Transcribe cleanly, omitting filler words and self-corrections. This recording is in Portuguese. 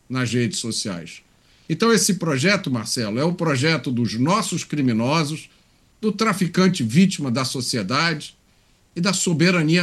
nas redes sociais. Então, esse projeto, Marcelo, é o projeto dos nossos criminosos, do traficante vítima da sociedade e da soberania